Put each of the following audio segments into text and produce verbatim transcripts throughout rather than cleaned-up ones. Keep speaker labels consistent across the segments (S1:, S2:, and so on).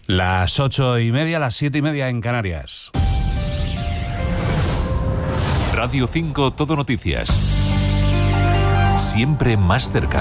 S1: Las ocho y media, las siete y media en Canarias.
S2: Radio cinco Todo Noticias. Siempre más cerca.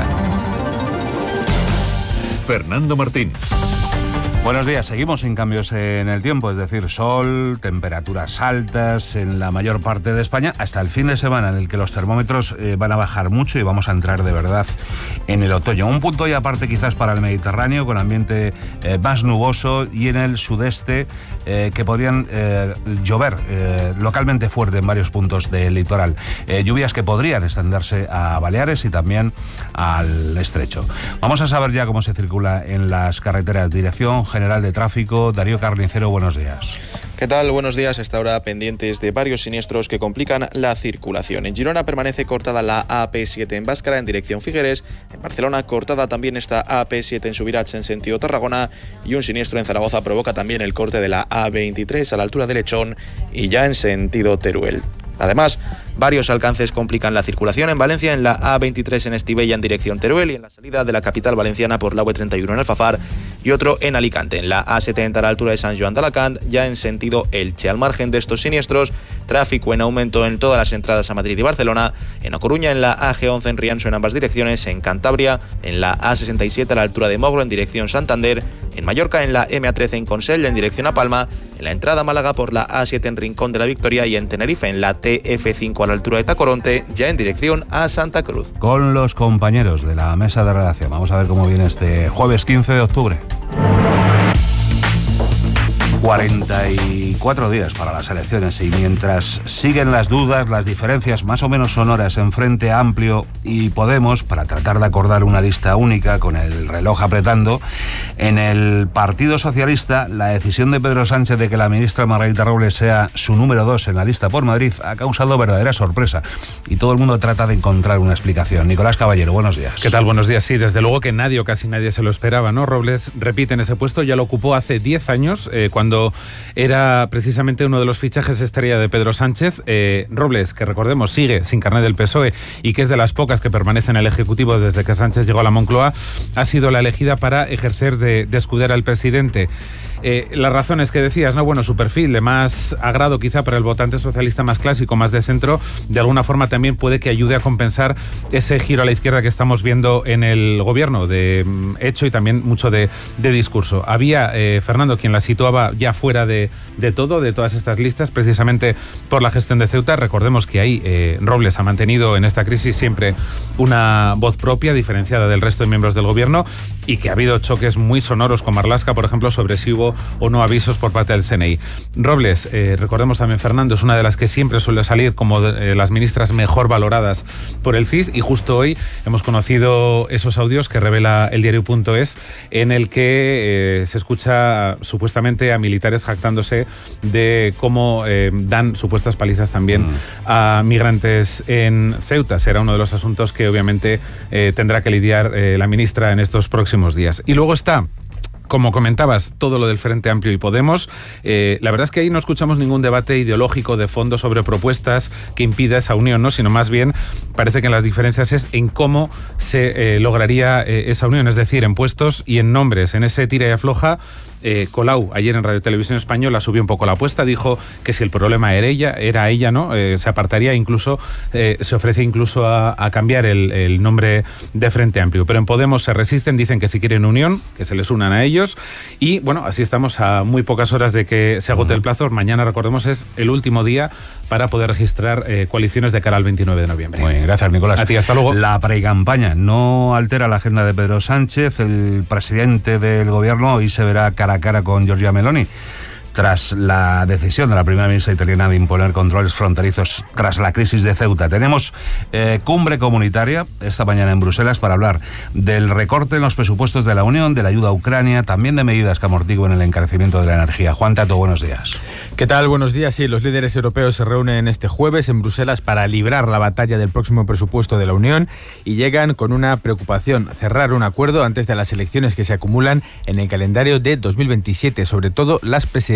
S2: Fernando Martín.
S1: Buenos días, seguimos sin cambios en el tiempo, es decir, sol, temperaturas altas en la mayor parte de España, hasta el fin de semana en el que los termómetros eh, van a bajar mucho y vamos a entrar de verdad en el otoño. Un punto y aparte quizás para el Mediterráneo, con ambiente eh, más nuboso, y en el sudeste eh, que podrían eh, llover eh, localmente fuerte en varios puntos del litoral. Eh, lluvias que podrían extenderse a Baleares y también al Estrecho. Vamos a saber ya cómo se circula en las carreteras. Dirección General de Tráfico, Darío Carnicero, buenos días.
S3: ¿Qué tal? Buenos días. Hasta ahora pendientes de varios siniestros que complican la circulación. En Girona permanece cortada la A P siete en Báscara en dirección Figueres. En Barcelona cortada también está A P siete en Subirats en sentido Tarragona. Y un siniestro en Zaragoza provoca también el corte de la A veintitrés a la altura de Lechón y ya en sentido Teruel. Además, varios alcances complican la circulación en Valencia, en la A veintitrés en Estivella en dirección Teruel y en la salida de la capital valenciana por la U treinta y uno en Alfafar, y otro en Alicante, en la A setenta a la altura de Sant Joan d'Alacant, ya en sentido Elche. Al margen de estos siniestros, tráfico en aumento en todas las entradas a Madrid y Barcelona, en A Coruña, en la A G once en Rianxo en ambas direcciones, en Cantabria, en la A sesenta y siete a la altura de Mogro en dirección Santander, en Mallorca, en la M A trece en Consell en dirección a Palma, en la entrada a Málaga por la A siete en Rincón de la Victoria y en Tenerife, en la T F cinco a la altura de Tacoronte, ya en dirección a Santa Cruz.
S1: Con los compañeros de la mesa de redacción, vamos a ver cómo viene este jueves quince de octubre. cuarenta y cuatro días para las elecciones y mientras siguen las dudas, las diferencias más o menos sonoras en Frente Amplio y Podemos para tratar de acordar una lista única con el reloj apretando, en el Partido Socialista la decisión de Pedro Sánchez de que la ministra Margarita Robles sea su número dos en la lista por Madrid ha causado verdadera sorpresa y todo el mundo trata de encontrar una explicación. Nicolás Caballero, buenos días.
S4: ¿Qué tal? Buenos días. Sí, desde luego que nadie o casi nadie se lo esperaba, ¿no? Robles repite en ese puesto, ya lo ocupó hace diez años, eh, cuando era precisamente uno de los fichajes estrella de Pedro Sánchez. Eh, Robles, que recordemos sigue sin carnet del P S O E y que es de las pocas que permanecen en el Ejecutivo desde que Sánchez llegó a la Moncloa, ha sido la elegida para ejercer de, de escudera al presidente. Eh, las razones que decías, ¿no? Bueno, su perfil de más agrado quizá para el votante socialista más clásico, más de centro, de alguna forma también puede que ayude a compensar ese giro a la izquierda que estamos viendo en el gobierno, de mm, hecho y también mucho de, de discurso. Había, eh, Fernando, quien la situaba ya fuera de, de todo, de todas estas listas, precisamente por la gestión de Ceuta. Recordemos que ahí eh, Robles ha mantenido en esta crisis siempre una voz propia, diferenciada del resto de miembros del gobierno, y que ha habido choques muy sonoros con Marlaska, por ejemplo, sobre si hubo o no avisos por parte del C N I. Robles, eh, recordemos también, Fernando, es una de las que siempre suele salir como de, eh, las ministras mejor valoradas por el C I S, y justo hoy hemos conocido esos audios que revela el diario punto es, en el que eh, se escucha supuestamente a militares jactándose de cómo eh, dan supuestas palizas también mm. a migrantes en Ceuta. Será uno de los asuntos que obviamente eh, tendrá que lidiar eh, la ministra en estos próximos días. Y luego está, como comentabas, todo lo del Frente Amplio y Podemos. Eh, la verdad es que ahí no escuchamos ningún debate ideológico de fondo sobre propuestas que impida esa unión, ¿no? Sino más bien parece que las diferencias es en cómo se eh, lograría eh, esa unión, es decir, en puestos y en nombres, en ese tira y afloja. Eh, Colau, ayer en Radio Televisión Española, subió un poco la apuesta, dijo que si el problema era ella, era ella, ¿no? Eh, se apartaría, incluso, eh, se ofrece incluso a, a cambiar el, el nombre de Frente Amplio. Pero en Podemos se resisten, dicen que si quieren unión, que se les unan a ellos. Y bueno, así estamos a muy pocas horas de que se agote el plazo. Mañana, recordemos, es el último día para poder registrar eh, coaliciones de cara al veintinueve de noviembre.
S1: Muy bien, gracias, Nicolás.
S4: A ti, hasta luego.
S1: La precampaña no altera la agenda de Pedro Sánchez. El presidente del gobierno hoy se verá cara a cara con Giorgia Meloni. tras la decisión de la primera ministra italiana de imponer controles fronterizos tras la crisis de Ceuta. Tenemos eh, cumbre comunitaria esta mañana en Bruselas para hablar del recorte en los presupuestos de la Unión, de la ayuda a Ucrania, también de medidas que amortiguen el encarecimiento de la energía. Juan Tato, buenos días.
S5: ¿Qué tal? Buenos días. Sí, los líderes europeos se reúnen este jueves en Bruselas para librar la batalla del próximo presupuesto de la Unión y llegan con una preocupación: cerrar un acuerdo antes de las elecciones que se acumulan en el calendario de dos mil veintisiete, sobre todo las presidenciales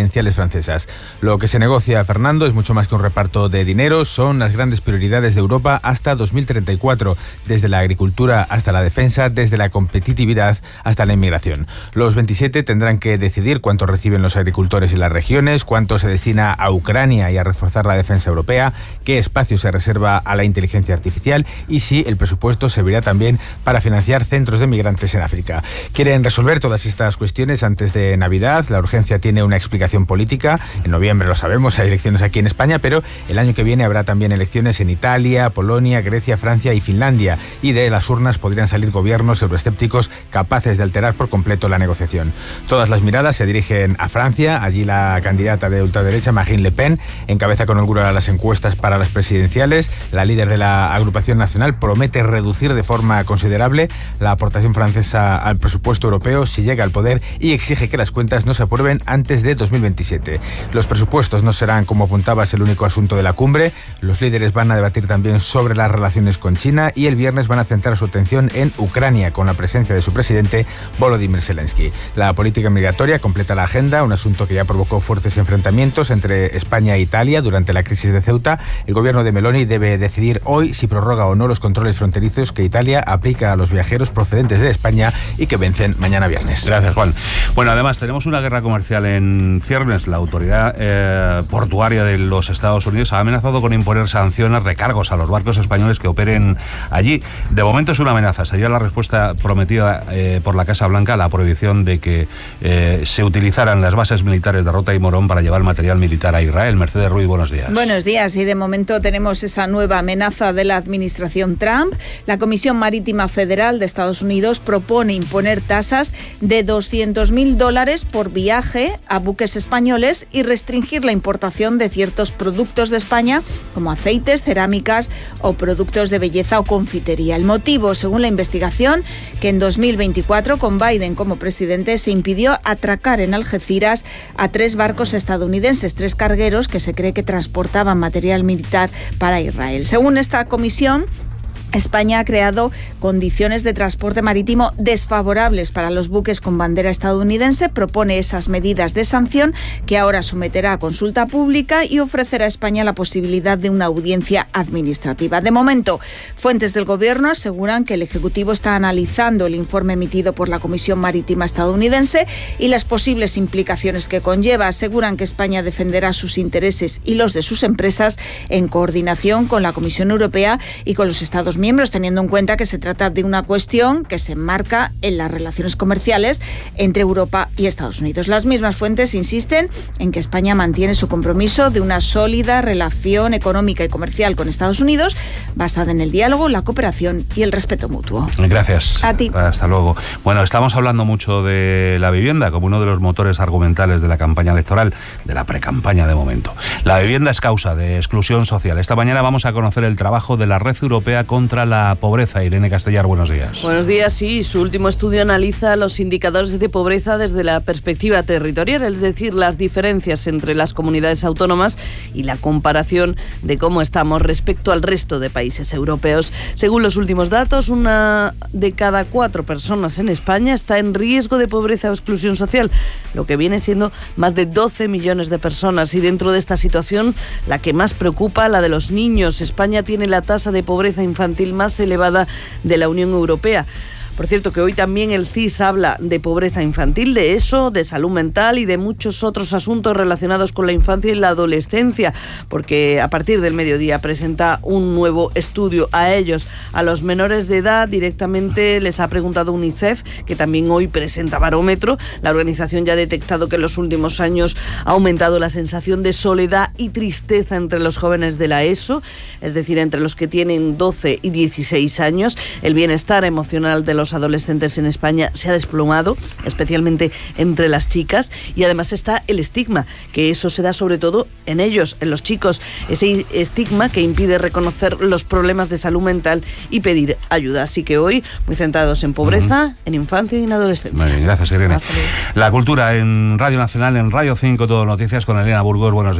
S5: presidenciales francesas. Lo que se negocia, Fernando, es mucho más que un reparto de dinero, son las grandes prioridades de Europa hasta dos mil treinta y cuatro, desde la agricultura hasta la defensa, desde la competitividad hasta la inmigración. Los veintisiete tendrán que decidir cuánto reciben los agricultores y las regiones, cuánto se destina a Ucrania y a reforzar la defensa europea, qué espacio se reserva a la inteligencia artificial y si el presupuesto servirá también para financiar centros de migrantes en África. Quieren resolver todas estas cuestiones antes de Navidad. La urgencia tiene una explicación política. En noviembre, lo sabemos, hay elecciones aquí en España, pero el año que viene habrá también elecciones en Italia, Polonia, Grecia, Francia y Finlandia. Y de las urnas podrían salir gobiernos euroescépticos capaces de alterar por completo la negociación. Todas las miradas se dirigen a Francia. Allí la candidata de ultraderecha, Marine Le Pen, encabeza con holgura las encuestas para las presidenciales. La líder de la agrupación nacional promete reducir de forma considerable la aportación francesa al presupuesto europeo si llega al poder y exige que las cuentas no se aprueben antes de dos mil veintisiete. Los presupuestos no serán, como apuntabas, el único asunto de la cumbre. Los líderes van a debatir también sobre las relaciones con China y el viernes van a centrar su atención en Ucrania con la presencia de su presidente Volodymyr Zelensky. La política migratoria completa la agenda, un asunto que ya provocó fuertes enfrentamientos entre España e Italia durante la crisis de Ceuta. El gobierno de Meloni debe decidir hoy si prorroga o no los controles fronterizos que Italia aplica a los viajeros procedentes de España y que vencen mañana viernes.
S1: Gracias, Juan. Bueno, además tenemos una guerra comercial en ciernes. La autoridad eh, portuaria de los Estados Unidos ha amenazado con imponer sanciones, recargos a los barcos españoles que operen allí. De momento es una amenaza. Sería la respuesta prometida eh, por la Casa Blanca a la prohibición de que eh, se utilizaran las bases militares de Rota y Morón para llevar material militar a Israel. Mercedes Ruiz, buenos días.
S6: Buenos días. Y de momento tenemos esa nueva amenaza de la administración Trump. La Comisión Marítima Federal de Estados Unidos propone imponer tasas de doscientos mil dólares por viaje a buques españoles y restringir la importación de ciertos productos de España, como aceites, cerámicas o productos de belleza o confitería. El motivo, según la investigación, que en dos mil veinticuatro, con Biden como presidente, se impidió atracar en Algeciras a tres barcos estadounidenses, tres cargueros que se cree que transportaban material militar para Israel. Según esta comisión, España ha creado condiciones de transporte marítimo desfavorables para los buques con bandera estadounidense, propone esas medidas de sanción que ahora someterá a consulta pública y ofrecerá a España la posibilidad de una audiencia administrativa. De momento, fuentes del Gobierno aseguran que el Ejecutivo está analizando el informe emitido por la Comisión Marítima estadounidense y las posibles implicaciones que conlleva. Aseguran que España defenderá sus intereses y los de sus empresas en coordinación con la Comisión Europea y con los Estados miembros, teniendo en cuenta que se trata de una cuestión que se enmarca en las relaciones comerciales entre Europa y Estados Unidos. Las mismas fuentes insisten en que España mantiene su compromiso de una sólida relación económica y comercial con Estados Unidos basada en el diálogo, la cooperación y el respeto mutuo.
S1: Gracias.
S6: A ti.
S1: Hasta luego. Bueno, estamos hablando mucho de la vivienda como uno de los motores argumentales de la campaña electoral, de la precampaña de momento. La vivienda es causa de exclusión social. Esta mañana vamos a conocer el trabajo de la Red Europea contra la pobreza. Irene Castellar, buenos días.
S7: Buenos días, sí. Su último estudio analiza los indicadores de pobreza desde la perspectiva territorial, es decir, las diferencias entre las comunidades autónomas y la comparación de cómo estamos respecto al resto de países europeos. Según los últimos datos, una de cada cuatro personas en España está en riesgo de pobreza o exclusión social, lo que viene siendo más de doce millones de personas. Y dentro de esta situación, la que más preocupa, la de los niños. España tiene la tasa de pobreza infantil más elevada de la Unión Europea. Por cierto, que hoy también el C I S habla de pobreza infantil, de eso, de salud mental y de muchos otros asuntos relacionados con la infancia y la adolescencia, porque a partir del mediodía presenta un nuevo estudio a ellos, a los menores de edad. Directamente les ha preguntado UNICEF, que también hoy presenta barómetro. La organización ya ha detectado que en los últimos años ha aumentado la sensación de soledad y tristeza entre los jóvenes de la ESO, es decir, entre los que tienen doce y dieciséis años. El bienestar emocional de los adolescentes en España se ha desplomado, especialmente entre las chicas, y además está el estigma, que eso se da sobre todo en ellos, en los chicos, ese estigma que impide reconocer los problemas de salud mental y pedir ayuda. Así que hoy, muy centrados en pobreza, uh-huh. en infancia y en adolescencia.
S1: Muy bien, gracias, Irene. La cultura en Radio Nacional, en Radio cinco, Todo Noticias, con Elena Burgos. Buenos días.
S6: Hola,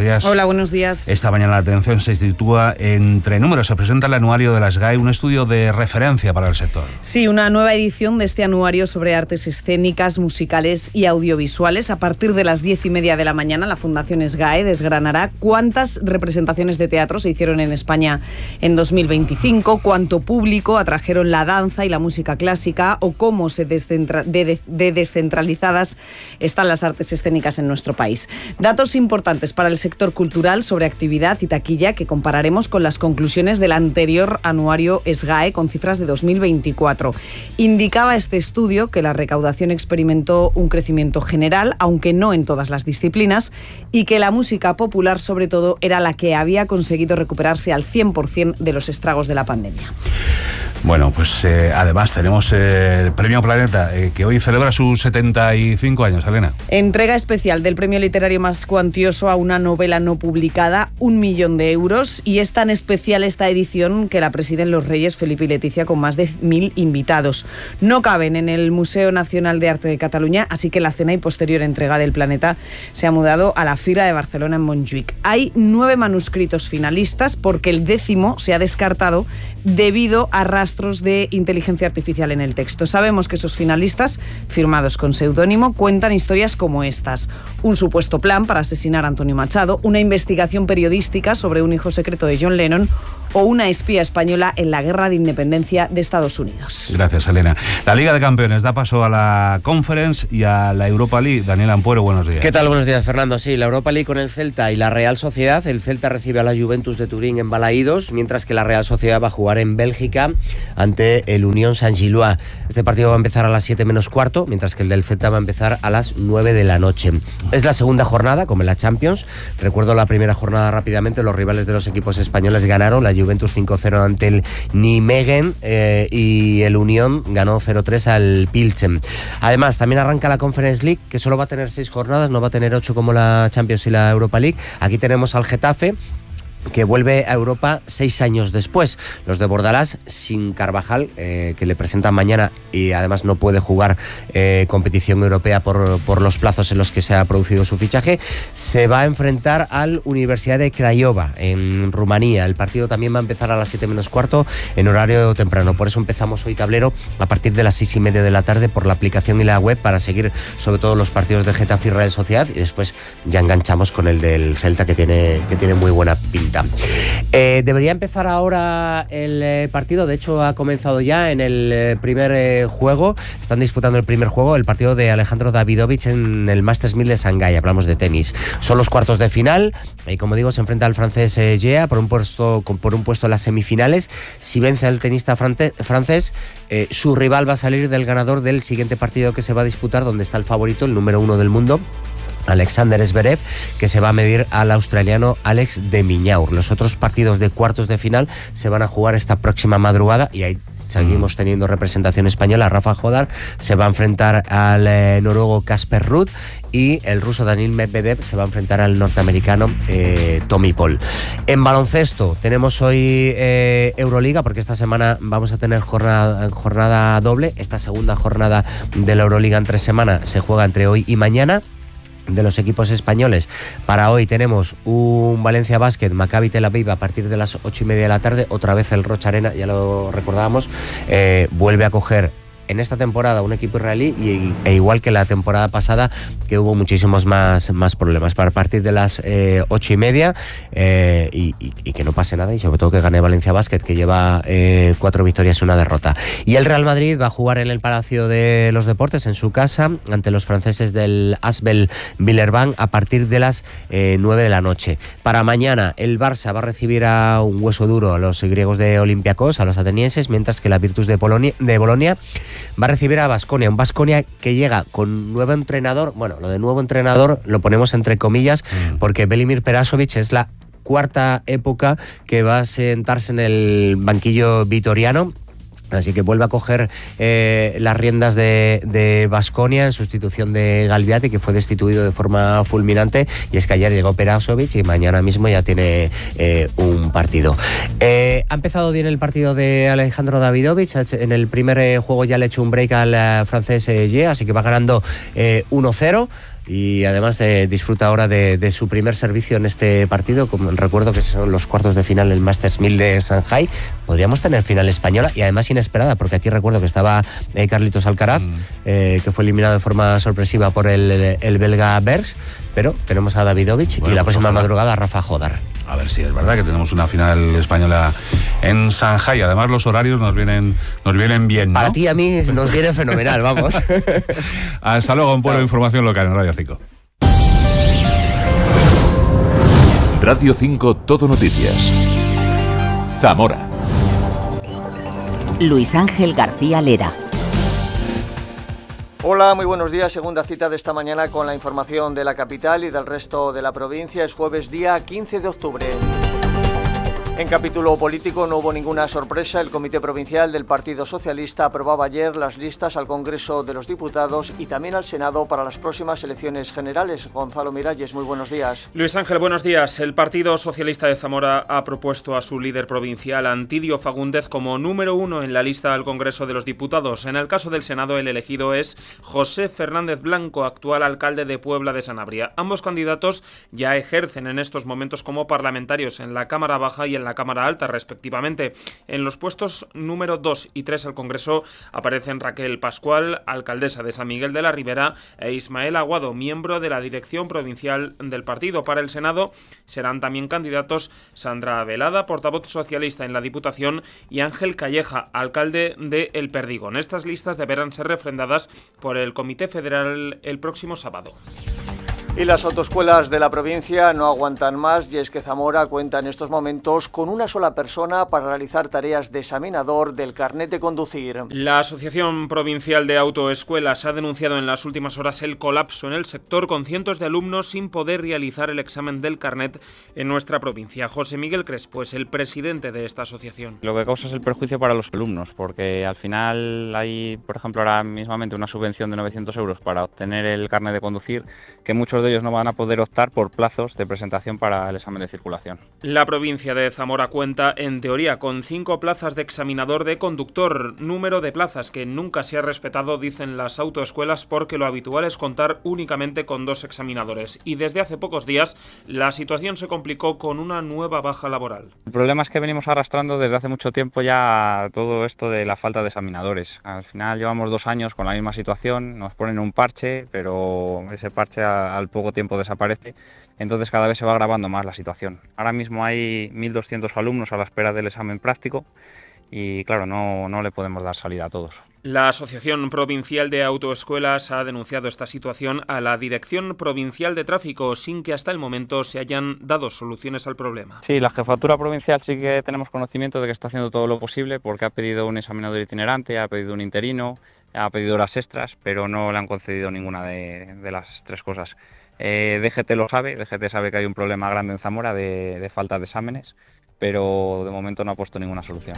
S7: buenos días.
S1: Esta mañana la atención se sitúa entre números. Se presenta el anuario de la S G A E, un estudio de referencia para el sector.
S7: Sí, una nueva edición de este anuario sobre artes escénicas, musicales y audiovisuales. A partir de las diez y media de la mañana, la Fundación S G A E desgranará cuántas representaciones de teatro se hicieron en España en dos mil veinticinco, cuánto público atrajeron la danza y la música clásica o cómo se descentra- de, de, de descentralizadas están las artes escénicas en nuestro país. Datos importantes para el sector cultural sobre actividad y taquilla que compararemos con las conclusiones del anterior anuario S G A E con cifras de dos mil veinticuatro. Indicaba este estudio que la recaudación experimentó un crecimiento general, aunque no en todas las disciplinas, y que la música popular, sobre todo, era la que había conseguido recuperarse al cien por ciento de los estragos de la pandemia.
S1: Bueno, pues eh, además tenemos eh, el Premio Planeta, eh, que hoy celebra sus setenta y cinco años, Elena.
S7: Entrega especial del premio literario más cuantioso a una novela no publicada, un millón de euros, y es tan especial esta edición que la presiden los Reyes Felipe y Leticia con más de mil invitados. No caben en el Museo Nacional de Arte de Cataluña, así que la cena y posterior entrega del Planeta se ha mudado a la Fira de Barcelona en Montjuïc. Hay nueve manuscritos finalistas porque el décimo se ha descartado debido a rastros de inteligencia artificial en el texto. Sabemos que esos finalistas, firmados con seudónimo, cuentan historias como estas: un supuesto plan para asesinar a Antonio Machado, una investigación periodística sobre un hijo secreto de John Lennon o una espía española en la guerra de independencia de Estados Unidos.
S1: Gracias, Elena. La Liga de Campeones da paso a la Conference y a la Europa League. Daniel Ampuero, buenos días.
S8: ¿Qué tal? Buenos días, Fernando. Sí, la Europa League con el Celta y la Real Sociedad. El Celta recibe a la Juventus de Turín en Balaídos, mientras que la Real Sociedad va a jugar en Bélgica ante el Unión Saint-Gilloise. Este partido va a empezar a las siete menos cuarto, mientras que el del Celta va a empezar a las nueve de la noche. Es la segunda jornada, como en la Champions. Recuerdo la primera jornada rápidamente. Los rivales de los equipos españoles ganaron. La Juventus cinco cero ante el Nijmegen eh, y el Unión ganó cero tres al Pilsen. Además, también arranca la Conference League, que solo va a tener seis jornadas, no va a tener ocho como la Champions y la Europa League. Aquí tenemos al Getafe, que vuelve a Europa seis años después. Los de Bordalás, sin Carvajal, eh, que le presentan mañana y además no puede jugar eh, competición europea por, por los plazos en los que se ha producido su fichaje, se va a enfrentar al Universidad de Craiova en Rumanía. El partido también va a empezar a las siete menos cuarto en horario temprano. Por eso empezamos hoy tablero a partir de las seis y media de la tarde por la aplicación y la web para seguir sobre todo los partidos de Getafe y Real Sociedad, y después ya enganchamos con el del Celta, que tiene, que tiene muy buena pinta. Eh, debería empezar ahora el eh, partido. De hecho, ha comenzado ya en el eh, primer eh, juego. Están disputando el primer juego, el partido de Alejandro Davidovich en el Masters mil de Shanghái. Hablamos de tenis. Son los cuartos de final y, como digo, se enfrenta al francés eh, Gea por un puesto por un puesto en las semifinales. Si vence al tenista frante, francés, eh, su rival va a salir del ganador del siguiente partido que se va a disputar, donde está el favorito, el número uno del mundo, Alexander Zverev, que se va a medir al australiano Alex de Minaur. Los otros partidos de cuartos de final se van a jugar esta próxima madrugada y ahí seguimos teniendo representación española. Rafa Jodar se va a enfrentar al eh, noruego Casper Ruud y el ruso Daniil Medvedev se va a enfrentar al norteamericano eh, Tommy Paul. En baloncesto tenemos hoy eh, Euroliga, porque esta semana vamos a tener jornada, jornada doble. Esta segunda jornada de la Euroliga en tres semanas se juega entre hoy y mañana. De los equipos españoles, para hoy tenemos un Valencia Basket Maccabi Tel Aviv a partir de las ocho y media de la tarde. Otra vez el Rocha Arena, ya lo recordábamos, eh, vuelve a coger en esta temporada un equipo israelí y, e igual que la temporada pasada, que hubo muchísimos más, más problemas. Para partir de las eh, ocho y media eh, y, y, y que no pase nada, y sobre todo que gane Valencia Basket, que lleva eh, cuatro victorias y una derrota. Y el Real Madrid va a jugar en el Palacio de los Deportes, en su casa, ante los franceses del Asbel Villeurbanne a partir de las eh, nueve de la noche. Para mañana el Barça va a recibir a un hueso duro a los griegos de Olympiacos, a los atenienses, mientras que la Virtus de, Polonia, de Bolonia va a recibir a Baskonia, un Baskonia que llega con nuevo entrenador. Bueno, lo de nuevo entrenador lo ponemos entre comillas, porque Velimir Perasovic es la cuarta época que va a sentarse en el banquillo vitoriano. Así que vuelve a coger eh, las riendas de Baskonia en sustitución de Galviati, que fue destituido de forma fulminante. Y es que ayer llegó Perasovic y mañana mismo ya tiene eh, un partido. Eh, ha empezado bien el partido de Alejandro Davidovich. En el primer eh, juego ya le ha hecho un break al uh, francés eh, Gea, así que va ganando eh, uno cero. y además eh, disfruta ahora de, de su primer servicio en este partido. Como recuerdo que son los cuartos de final del Masters mil de Shanghai. Podríamos tener final española y además inesperada, porque aquí recuerdo que estaba eh, Carlitos Alcaraz, mm. eh, que fue eliminado de forma sorpresiva por el, el belga Bergs, pero tenemos a Davidovich bueno, y la pues próxima ojalá. madrugada a Rafa Jodar.
S1: A ver si es verdad que tenemos una final española en Shanghai. Además los horarios nos vienen nos vienen bien, ¿no?
S8: Para ti y a mí nos viene fenomenal, vamos.
S1: Hasta luego, un pueblo de información local en Radio cinco.
S2: Radio cinco Todo Noticias. Zamora.
S9: Luis Ángel García Lera.
S10: Hola, muy buenos días. Segunda cita de esta mañana con la información de la capital y del resto de la provincia. Es jueves día quince de octubre. En capítulo político no hubo ninguna sorpresa. El Comité Provincial del Partido Socialista aprobaba ayer las listas al Congreso de los Diputados y también al Senado para las próximas elecciones generales. Gonzalo Miralles, muy buenos días.
S11: Luis Ángel, buenos días. El Partido Socialista de Zamora ha propuesto a su líder provincial, Antidio Fagúndez, como número uno en la lista al Congreso de los Diputados. En el caso del Senado, el elegido es José Fernández Blanco, actual alcalde de Puebla de Sanabria. Ambos candidatos ya ejercen en estos momentos como parlamentarios en la Cámara Baja y en la Cámara Alta, respectivamente. En los puestos número dos y tres al Congreso aparecen Raquel Pascual, alcaldesa de San Miguel de la Ribera, e Ismael Aguado, miembro de la dirección provincial del partido. Para el Senado serán también candidatos Sandra Velada, portavoz socialista en la Diputación, y Ángel Calleja, alcalde de El Perdigón. Estas listas deberán ser refrendadas por el Comité Federal el próximo sábado.
S10: Y las autoescuelas de la provincia no aguantan más, y es que Zamora cuenta en estos momentos con una sola persona para realizar tareas de examinador del carnet de conducir.
S11: La Asociación Provincial de Autoescuelas ha denunciado en las últimas horas el colapso en el sector, con cientos de alumnos sin poder realizar el examen del carnet en nuestra provincia. José Miguel Crespo es el presidente de esta asociación.
S12: Lo que causa es el perjuicio para los alumnos, porque al final hay, por ejemplo, ahora mismamente una subvención de novecientos euros para obtener el carnet de conducir, que muchos de ellos no van a poder optar por plazos de presentación para el examen de circulación.
S11: La provincia de Zamora cuenta, en teoría, con cinco plazas de examinador de conductor, número de plazas que nunca se ha respetado, dicen las autoescuelas, porque lo habitual es contar únicamente con dos examinadores. Y desde hace pocos días la situación se complicó con una nueva baja laboral.
S12: El problema es que venimos arrastrando desde hace mucho tiempo ya todo esto de la falta de examinadores. Al final llevamos dos años con la misma situación, nos ponen un parche, pero ese parche al poco tiempo desaparece, entonces cada vez se va agravando más la situación. Ahora mismo hay mil doscientos alumnos a la espera del examen práctico y claro, no, no le podemos dar salida a todos.
S11: La Asociación Provincial de Autoescuelas ha denunciado esta situación a la Dirección Provincial de Tráfico, sin que hasta el momento se hayan dado soluciones al problema.
S12: Sí, la Jefatura Provincial sí que tenemos conocimiento de que está haciendo todo lo posible, porque ha pedido un examinador itinerante, ha pedido un interino, ha pedido horas extras, pero no le han concedido ninguna de, de las tres cosas. Eh, D G T lo sabe, D G T sabe que hay un problema grande en Zamora de, de falta de exámenes, pero de momento no ha puesto ninguna solución.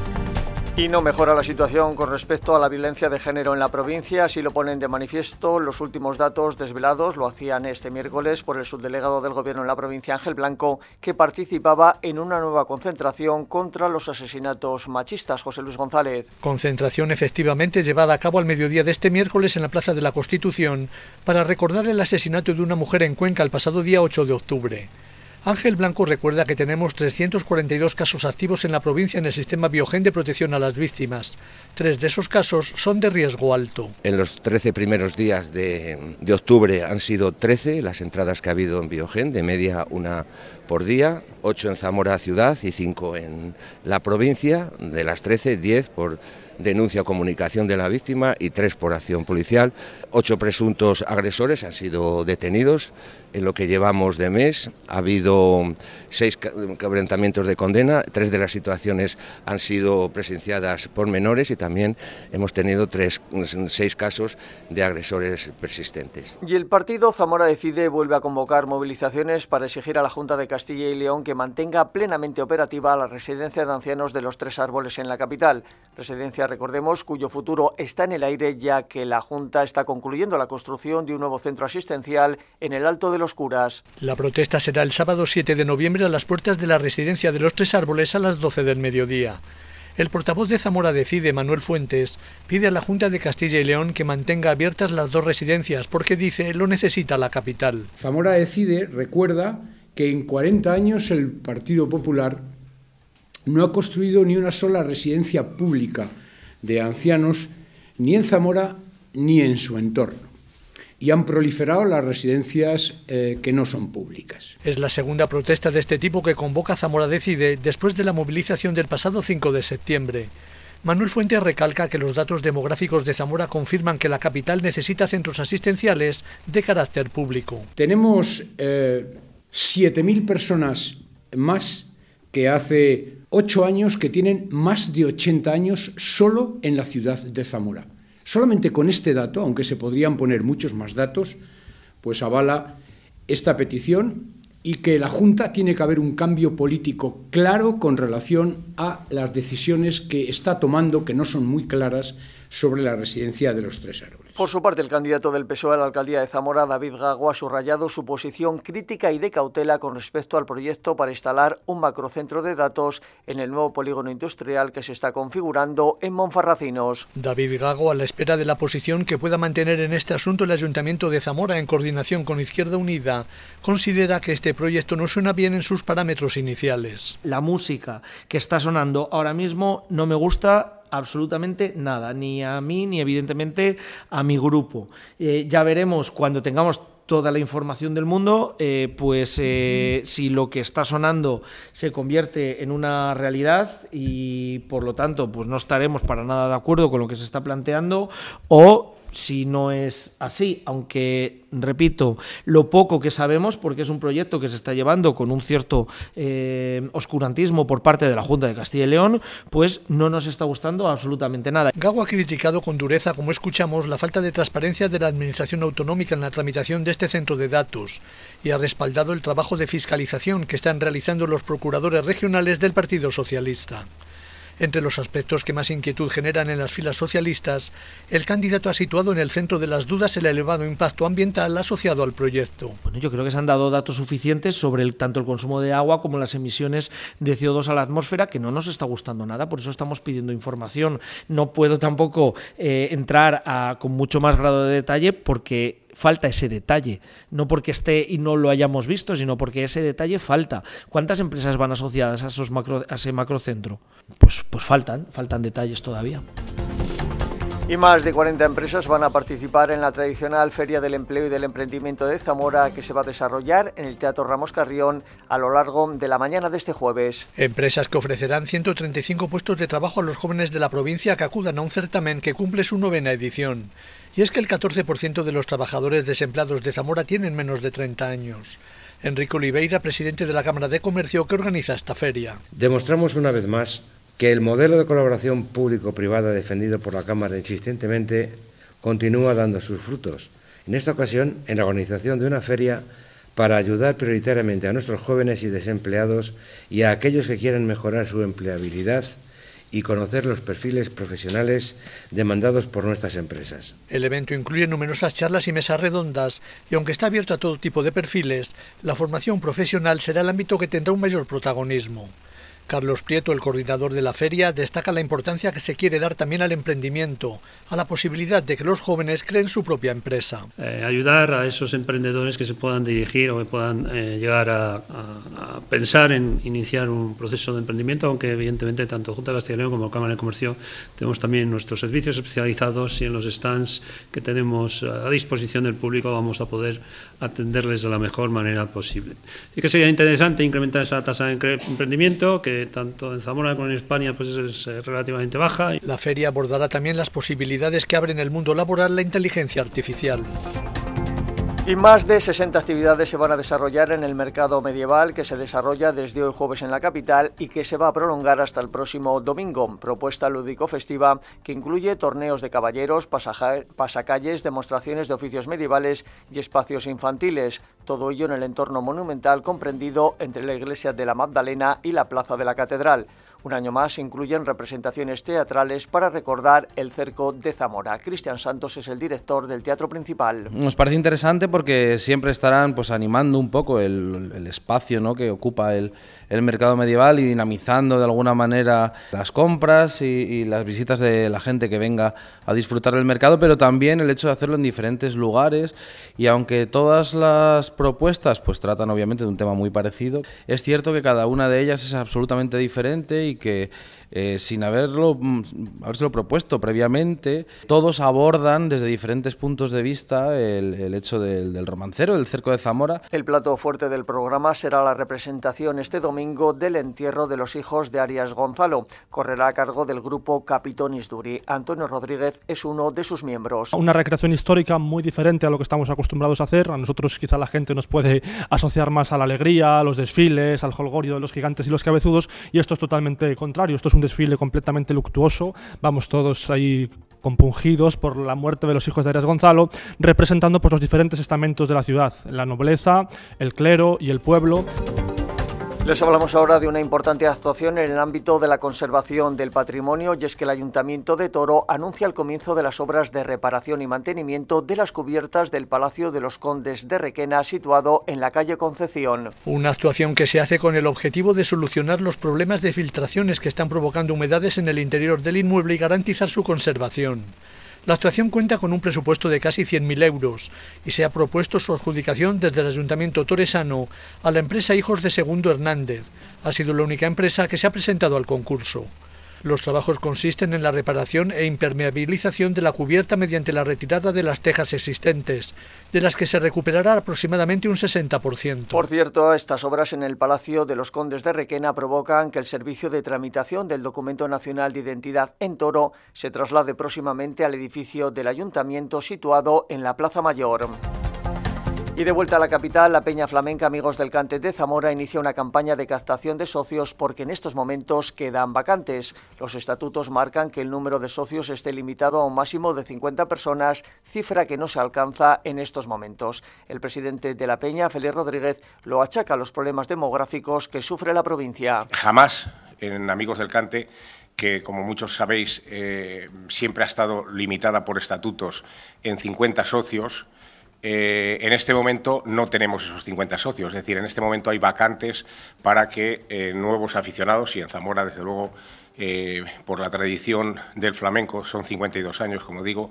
S10: Y no mejora la situación con respecto a la violencia de género en la provincia, así lo ponen de manifiesto los últimos datos desvelados, lo hacían este miércoles por el subdelegado del Gobierno en la provincia, Ángel Blanco, que participaba en una nueva concentración contra los asesinatos machistas. José Luis González.
S13: Concentración efectivamente llevada a cabo al mediodía de este miércoles en la Plaza de la Constitución para recordar el asesinato de una mujer en Cuenca el pasado día ocho de octubre. Ángel Blanco recuerda que tenemos trescientos cuarenta y dos casos activos en la provincia en el sistema Biogen de protección a las víctimas. Tres de esos casos son de riesgo alto.
S14: En los trece primeros días de, de octubre han sido trece las entradas que ha habido en Biogen, de media una por día, ocho en Zamora ciudad y cinco en la provincia. De las trece, diez por denuncia o comunicación de la víctima y tres por acción policial. Ocho presuntos agresores han sido detenidos en lo que llevamos de mes. Ha habido seis quebrantamientos de condena, tres de las situaciones han sido presenciadas por menores y también hemos tenido tres, seis casos de agresores persistentes.
S10: Y el partido Zamora Decide vuelve a convocar movilizaciones para exigir a la Junta de Castilla y León que mantenga plenamente operativa la residencia de ancianos de los Tres Árboles en la capital. Residencia, recordemos, cuyo futuro está en el aire, ya que la Junta está concluyendo la construcción de un nuevo centro asistencial en el Alto de los Curas.
S13: La protesta será el sábado siete de noviembre a las puertas de la residencia de los Tres Árboles a las doce del mediodía. El portavoz de Zamora Decide, Manuel Fuentes, pide a la Junta de Castilla y León que mantenga abiertas las dos residencias porque, dice, lo necesita la capital.
S15: Zamora Decide recuerda que en cuarenta años el Partido Popular no ha construido ni una sola residencia pública de ancianos ni en Zamora ni en su entorno. Y han proliferado las residencias eh, que no son públicas.
S13: Es la segunda protesta de este tipo que convoca Zamora Decide después de la movilización del pasado cinco de septiembre. Manuel Fuentes recalca que los datos demográficos de Zamora confirman que la capital necesita centros asistenciales de carácter público.
S15: Tenemos eh, siete mil personas más que hace ocho años que tienen más de ochenta años solo en la ciudad de Zamora. Solamente con este dato, aunque se podrían poner muchos más datos, pues avala esta petición y que la Junta tiene que haber un cambio político claro con relación a las decisiones que está tomando, que no son muy claras, sobre la residencia de los Tres Árboles.
S10: Por su parte, el candidato del P S O E a la alcaldía de Zamora, David Gago, ha subrayado su posición crítica y de cautela con respecto al proyecto para instalar un macrocentro de datos en el nuevo polígono industrial que se está configurando en Monfarracinos.
S13: David Gago, a la espera de la posición que pueda mantener en este asunto el Ayuntamiento de Zamora en coordinación con Izquierda Unida, considera que este proyecto no suena bien en sus parámetros iniciales.
S16: La música que está sonando ahora mismo no me gusta absolutamente nada, ni a mí ni evidentemente a mi grupo. Eh, ya veremos cuando tengamos toda la información del mundo, eh, pues eh, si lo que está sonando se convierte en una realidad y por lo tanto pues no estaremos para nada de acuerdo con lo que se está planteando, o si no es así, aunque, repito, lo poco que sabemos, porque es un proyecto que se está llevando con un cierto eh, oscurantismo por parte de la Junta de Castilla y León, pues no nos está gustando absolutamente nada.
S13: Gago ha criticado con dureza, como escuchamos, la falta de transparencia de la Administración autonómica en la tramitación de este centro de datos y ha respaldado el trabajo de fiscalización que están realizando los procuradores regionales del Partido Socialista. Entre los aspectos que más inquietud generan en las filas socialistas, el candidato ha situado en el centro de las dudas el elevado impacto ambiental asociado al proyecto.
S16: Bueno, yo creo que se han dado datos suficientes sobre el, tanto el consumo de agua como las emisiones de C O dos a la atmósfera, que no nos está gustando nada, por eso estamos pidiendo información. No puedo tampoco eh, entrar a, con mucho más grado de detalle porque falta ese detalle, no porque esté y no lo hayamos visto, sino porque ese detalle falta. ¿Cuántas empresas van asociadas a, esos macro, a ese macrocentro? Pues, pues faltan, faltan detalles todavía.
S10: Y más de cuarenta empresas van a participar en la tradicional Feria del Empleo y del Emprendimiento de Zamora, que se va a desarrollar en el Teatro Ramos Carrión a lo largo de la mañana de este jueves.
S13: Empresas que ofrecerán ciento treinta y cinco puestos de trabajo a los jóvenes de la provincia que acudan a un certamen que cumple su novena edición. Y es que el catorce por ciento de los trabajadores desempleados de Zamora tienen menos de treinta años. Enrique Oliveira, presidente de la Cámara de Comercio que organiza esta feria.
S17: Demostramos una vez más que el modelo de colaboración público-privada defendido por la Cámara insistentemente continúa dando sus frutos. En esta ocasión, en la organización de una feria para ayudar prioritariamente a nuestros jóvenes y desempleados y a aquellos que quieren mejorar su empleabilidad y conocer los perfiles profesionales demandados por nuestras empresas.
S13: El evento incluye numerosas charlas y mesas redondas y aunque está abierto a todo tipo de perfiles, la formación profesional será el ámbito que tendrá un mayor protagonismo. Carlos Prieto, el coordinador de la feria, destaca la importancia que se quiere dar también al emprendimiento, a la posibilidad de que los jóvenes creen su propia empresa.
S18: Eh, ayudar a esos emprendedores que se puedan dirigir o que puedan eh, llegar a, a, a pensar en iniciar un proceso de emprendimiento, aunque evidentemente tanto Junta de Castilla y León como Cámara de Comercio tenemos también nuestros servicios especializados y en los stands que tenemos a disposición del público vamos a poder atenderles de la mejor manera posible. Y que sería interesante incrementar esa tasa de emprendimiento que tanto en Zamora como en España pues es, es relativamente baja.
S13: La feria abordará también las posibilidades que abre en el mundo laboral la inteligencia artificial.
S10: Y más de sesenta actividades se van a desarrollar en el mercado medieval que se desarrolla desde hoy jueves en la capital y que se va a prolongar hasta el próximo domingo. Propuesta lúdico-festiva que incluye torneos de caballeros, pasacalles, demostraciones de oficios medievales y espacios infantiles. Todo ello en el entorno monumental comprendido entre la iglesia de la Magdalena y la plaza de la Catedral. Un año más incluyen representaciones teatrales para recordar el cerco de Zamora. Cristian Santos es el director del Teatro Principal.
S19: Nos parece interesante porque siempre estarán pues animando un poco el, el espacio, ¿no?, que ocupa el, el mercado medieval y dinamizando de alguna manera las compras y, y las visitas de la gente que venga a disfrutar del mercado, pero también el hecho de hacerlo en diferentes lugares. Y aunque todas las propuestas pues tratan obviamente de un tema muy parecido, es cierto que cada una de ellas es absolutamente diferente y que eh, sin haberlo habérselo propuesto previamente, todos abordan desde diferentes puntos de vista el, el hecho del, del romancero, del cerco de Zamora.
S10: El plato fuerte del programa será la representación este domingo del entierro de los hijos de Arias Gonzalo. Correrá a cargo del grupo Capitonis Duri. Antonio Rodríguez es uno de sus miembros.
S20: Una recreación histórica muy diferente a lo que estamos acostumbrados a hacer. A nosotros quizá la gente nos puede asociar más a la alegría, a los desfiles, al jolgorio de los gigantes y los cabezudos, y esto es totalmente contrario. Esto es un desfile completamente luctuoso. Vamos todos ahí compungidos por la muerte de los hijos de Arias Gonzalo, representando pues, los diferentes estamentos de la ciudad, la nobleza, el clero y el pueblo.
S10: Les hablamos ahora de una importante actuación en el ámbito de la conservación del patrimonio, y es que el Ayuntamiento de Toro anuncia el comienzo de las obras de reparación y mantenimiento de las cubiertas del Palacio de los Condes de Requena, situado en la calle Concepción.
S13: Una actuación que se hace con el objetivo de solucionar los problemas de filtraciones que están provocando humedades en el interior del inmueble y garantizar su conservación. La actuación cuenta con un presupuesto de casi cien mil euros y se ha propuesto su adjudicación desde el Ayuntamiento toresano a la empresa Hijos de Segundo Hernández. Ha sido la única empresa que se ha presentado al concurso. Los trabajos consisten en la reparación e impermeabilización de la cubierta mediante la retirada de las tejas existentes, de las que se recuperará aproximadamente un sesenta por ciento.
S10: Por cierto, estas obras en el Palacio de los Condes de Requena provocan que el servicio de tramitación del Documento Nacional de Identidad en Toro se traslade próximamente al edificio del Ayuntamiento situado en la Plaza Mayor. Y de vuelta a la capital, la Peña Flamenca Amigos del Cante de Zamora inicia una campaña de captación de socios porque en estos momentos quedan vacantes. Los estatutos marcan que el número de socios esté limitado a un máximo de cincuenta personas, cifra que no se alcanza en estos momentos. El presidente de la Peña, Félix Rodríguez, lo achaca a los problemas demográficos que sufre la provincia.
S21: Jamás en Amigos del Cante, que como muchos sabéis eh, siempre ha estado limitada por estatutos en cincuenta socios, Eh, en este momento no tenemos esos cincuenta socios, es decir, en este momento hay vacantes para que eh, nuevos aficionados, y en Zamora, desde luego, eh, por la tradición del flamenco, son cincuenta y dos años, como digo,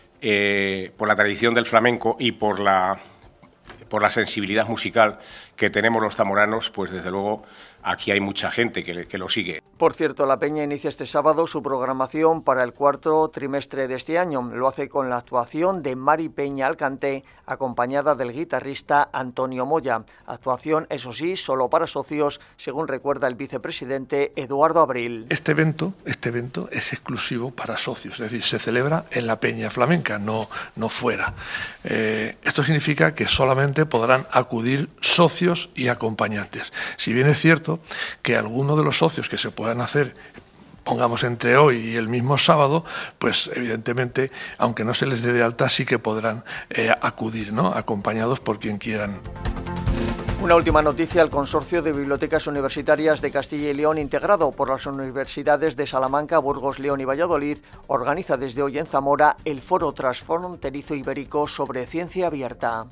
S21: eh, por la tradición del flamenco y por la, por la sensibilidad musical que tenemos los zamoranos, pues desde luego aquí hay mucha gente que, que lo sigue.
S10: Por cierto, la Peña inicia este sábado su programación para el cuarto trimestre de este año. Lo hace con la actuación de Mari Peña Alcanté, acompañada del guitarrista Antonio Moya. Actuación, eso sí, solo para socios, según recuerda el vicepresidente Eduardo Abril.
S22: Este evento, este evento es exclusivo para socios, es decir, se celebra en la Peña Flamenca, no, no fuera. Eh, esto significa que solamente podrán acudir socios y acompañantes. Si bien es cierto que algunos de los socios que se puedan hacer, pongamos entre hoy y el mismo sábado, pues evidentemente, aunque no se les dé de alta, sí que podrán eh, acudir, ¿no?, acompañados por quien quieran.
S10: Una última noticia: el Consorcio de Bibliotecas Universitarias de Castilla y León, integrado por las universidades de Salamanca, Burgos, León y Valladolid, organiza desde hoy en Zamora el Foro Transfronterizo Ibérico sobre Ciencia Abierta.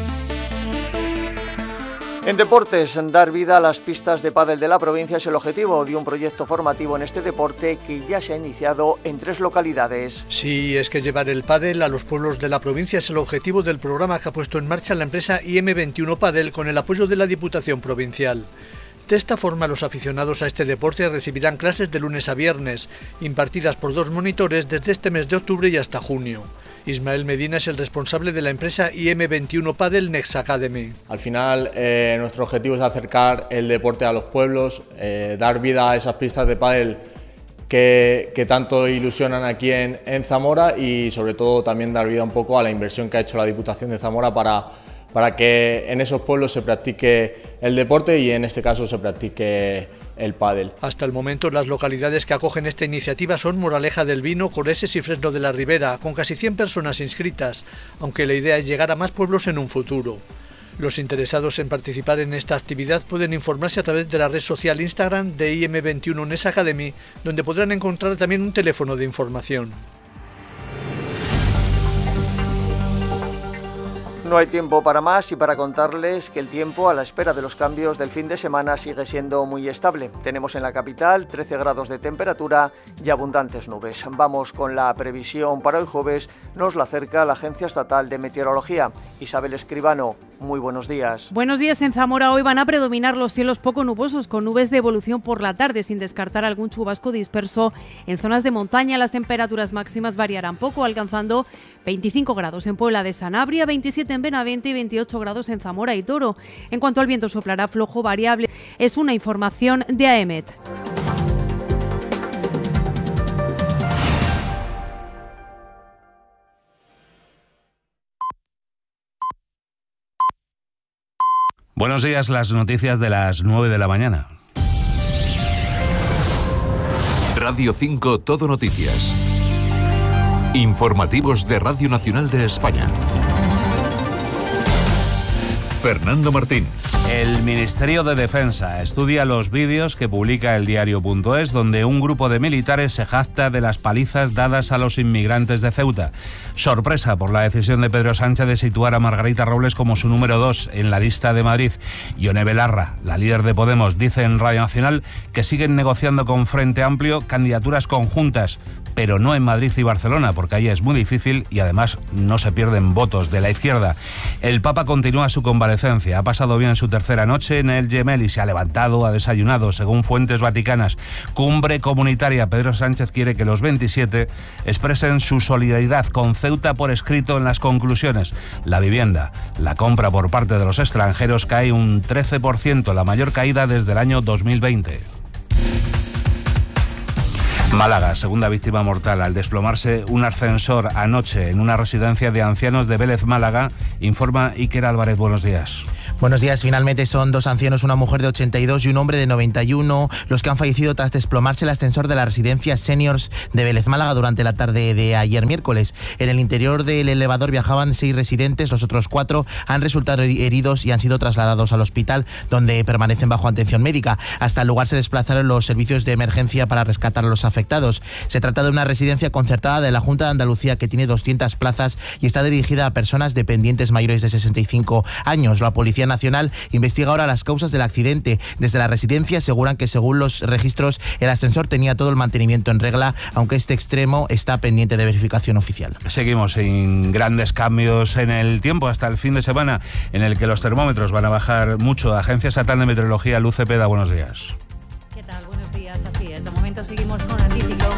S10: En deportes, dar vida a las pistas de pádel de la provincia es el objetivo de un proyecto formativo en este deporte que ya se ha iniciado en tres localidades.
S13: Sí, es que llevar el pádel a los pueblos de la provincia es el objetivo del programa que ha puesto en marcha la empresa I M veintiuno Padel con el apoyo de la Diputación Provincial. De esta forma, los aficionados a este deporte recibirán clases de lunes a viernes, impartidas por dos monitores desde este mes de octubre y hasta junio. Ismael Medina es el responsable de la empresa I M veintiuno Padel Next Academy.
S23: Al final, eh, nuestro objetivo es acercar el deporte a los pueblos, eh, dar vida a esas pistas de pádel que, que tanto ilusionan aquí en, en Zamora, y sobre todo también dar vida un poco a la inversión que ha hecho la Diputación de Zamora para, para que en esos pueblos se practique el deporte y en este caso se practique el pádel.
S13: Hasta el momento, las localidades que acogen esta iniciativa son Moraleja del Vino, Coreses y Fresno de la Ribera, con casi cien personas inscritas, aunque la idea es llegar a más pueblos en un futuro. Los interesados en participar en esta actividad pueden informarse a través de la red social Instagram de I M veintiuno Ness Academy, donde podrán encontrar también un teléfono de información.
S10: No hay tiempo para más y para contarles que el tiempo a la espera de los cambios del fin de semana sigue siendo muy estable. Tenemos en la capital trece grados de temperatura y abundantes nubes. Vamos con la previsión para hoy jueves. Nos la acerca la Agencia Estatal de Meteorología. Isabel Escribano, muy buenos días.
S3: Buenos días. En Zamora hoy van a predominar los cielos poco nubosos con nubes de evolución por la tarde, sin descartar algún chubasco disperso. En zonas de montaña las temperaturas máximas variarán poco, alcanzando veinticinco grados en Puebla de Sanabria, veintisiete en Benavente y veintiocho grados en Zamora y Toro. En cuanto al viento, soplará flojo variable. Es una información de A E M E T.
S1: Buenos días, las noticias de las nueve de la mañana.
S2: Radio cinco Todo Noticias. Informativos de Radio Nacional de España. Fernando Martín.
S1: El Ministerio de Defensa estudia los vídeos que publica el diario punto es, donde un grupo de militares se jacta de las palizas dadas a los inmigrantes de Ceuta. Sorpresa por la decisión de Pedro Sánchez de situar a Margarita Robles como su número dos en la lista de Madrid. Ione Belarra, la líder de Podemos, dice en Radio Nacional que siguen negociando con Frente Amplio candidaturas conjuntas, pero no en Madrid y Barcelona, porque ahí es muy difícil y además no se pierden votos de la izquierda. El Papa continúa su convalecencia. Ha pasado bien su tercera noche en el Gemelli, se ha levantado, ha desayunado, según fuentes vaticanas. Cumbre comunitaria. Pedro Sánchez quiere que los veintisiete expresen su solidaridad con Ceuta por escrito en las conclusiones. La vivienda, la compra por parte de los extranjeros cae un trece por ciento, la mayor caída desde el año dos mil veinte. Málaga, segunda víctima mortal al desplomarse un ascensor anoche en una residencia de ancianos de Vélez, Málaga, informa Iker Álvarez. Buenos días.
S4: Buenos días. Finalmente son dos ancianos, una mujer de ochenta y dos y un hombre de noventa y uno, los que han fallecido tras desplomarse el ascensor de la residencia Seniors de Vélez, Málaga, durante la tarde de ayer miércoles. En el interior del elevador viajaban seis residentes, los otros cuatro han resultado heridos y han sido trasladados al hospital, donde permanecen bajo atención médica. Hasta el lugar se desplazaron los servicios de emergencia para rescatar a los afectados. Se trata de una residencia concertada de la Junta de Andalucía que tiene doscientas plazas y está dirigida a personas dependientes mayores de sesenta y cinco años. La Policía Nacional investiga ahora las causas del accidente. Desde la residencia aseguran que, según los registros, el ascensor tenía todo el mantenimiento en regla, aunque este extremo está pendiente de verificación oficial.
S1: Seguimos sin grandes cambios en el tiempo hasta el fin de semana, en el que los termómetros van a bajar mucho. Agencia Estatal de Meteorología, Luz Cepeda, buenos días.
S3: ¿Qué tal? Buenos días. Así es. De momento seguimos con anticiclón.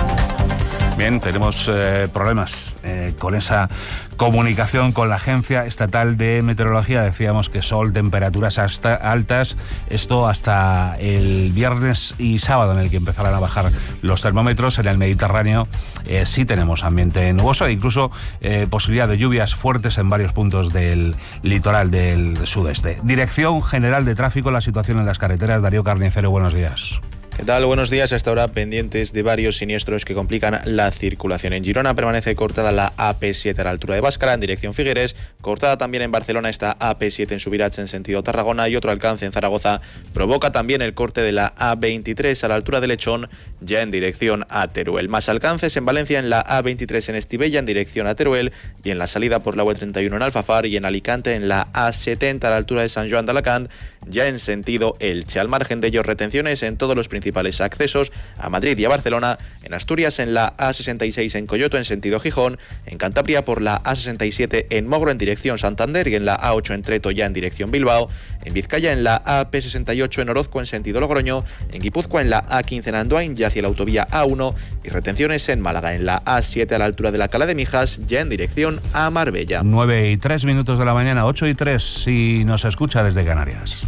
S1: Bien, tenemos eh, problemas eh, con esa comunicación con la Agencia Estatal de Meteorología. Decíamos que sol, temperaturas hasta altas, esto hasta el viernes y sábado, en el que empezarán a bajar los termómetros. En el Mediterráneo eh, sí tenemos ambiente nuboso e incluso eh, posibilidad de lluvias fuertes en varios puntos del litoral del sudeste. Dirección General de Tráfico, la situación en las carreteras. Darío Carnicero, buenos días.
S5: ¿Qué tal? Buenos días. Hasta ahora pendientes de varios siniestros que complican la circulación. En Girona permanece cortada la A P siete a la altura de Báscara en dirección Figueres. Cortada también en Barcelona esta A P siete en Subirats en sentido Tarragona, y otro alcance en Zaragoza provoca también el corte de la A veintitrés a la altura de Lechón ya en dirección a Teruel. Más alcances en Valencia en la A veintitrés en Estivella en dirección a Teruel, y en la salida por la U treinta y uno en Alfafar, y en Alicante en la A setenta a la altura de San Joan de Alacant ya en sentido Elche. Al margen de ellos, retenciones en todos los principales accesos a Madrid y a Barcelona. En Asturias en la A sesenta y seis en Coyoto en sentido Gijón, en Cantabria por la A sesenta y siete en Mogro en dirección Santander, y en la A ocho en Treto ya en dirección Bilbao. En Vizcaya en la A P sesenta y ocho en Orozco en sentido Logroño, en Guipúzcoa en la A quince en Andoain ya hacia la autovía A uno, y retenciones en Málaga en la A siete a la altura de la Cala de Mijas ya en dirección a Marbella.
S1: nueve y tres minutos de la mañana, ocho y tres si nos escucha desde Canarias.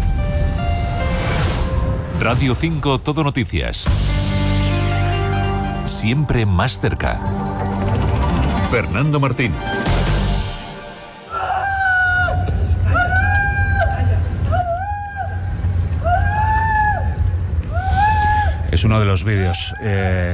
S2: Radio cinco Todo Noticias. Siempre más cerca. Fernando Martín.
S1: Es uno de los vídeos eh,